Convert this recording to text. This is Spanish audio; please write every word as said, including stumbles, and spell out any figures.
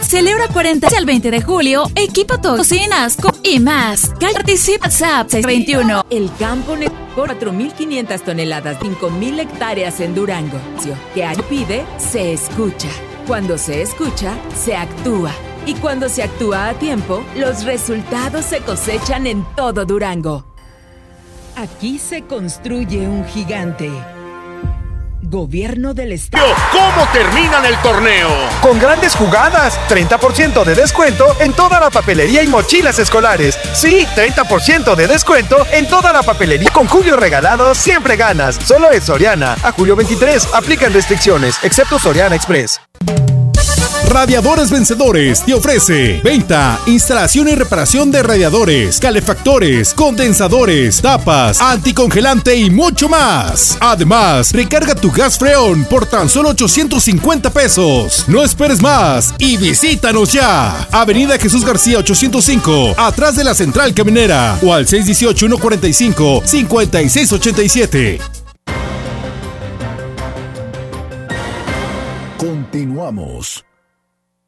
Celebra cuarenta al veinte de julio. Equipa tus cocinas y más. Participa WhatsApp seis veintiuno. El campo cuatro mil quinientas toneladas, cinco mil hectáreas en Durango. Que pide, se escucha. Cuando se escucha, se actúa. Y cuando se actúa a tiempo, los resultados se cosechan en todo Durango. Aquí se construye un gigante. Gobierno del Estado. ¿Cómo terminan el torneo? Con grandes jugadas, treinta por ciento de descuento en toda la papelería y mochilas escolares. Sí, treinta por ciento de descuento en toda la papelería. Con Julio Regalado siempre ganas. Solo es Soriana. A julio veintitrés, aplican restricciones, excepto Soriana Express. Radiadores Vencedores te ofrece venta, instalación y reparación de radiadores, calefactores, condensadores, tapas, anticongelante y mucho más. Además, recarga tu gas Freon por tan solo ochocientos cincuenta pesos. No esperes más y visítanos ya. Avenida Jesús García ochocientos cinco, atrás de la Central Caminera, o al seis uno ocho, uno cuatro cinco, cinco seis ocho siete. Continuamos.